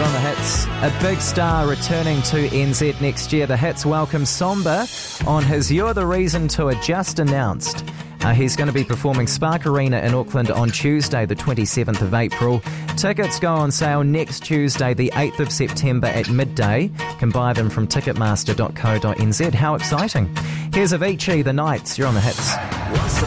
You're on the Hits. A big star returning to NZ next year. The Hits welcome Somba on his You're the Reason tour, just announced. He's going to be performing Spark Arena in Auckland on Tuesday, the 27th of April. Tickets go on sale next Tuesday, the 8th of September at midday. You can buy them from ticketmaster.co.nz. How exciting. Here's Avicii, The Nights. You're on the Hits.